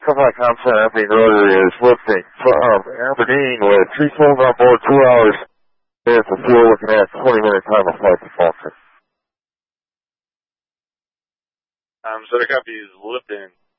Supply Comcenter Aberdeen Rotary is lifting from Aberdeen with 3 souls on board, 2 hours. Minutes of fuel, looking at 20-minute time of flight to Falkirk. Center copy is lifting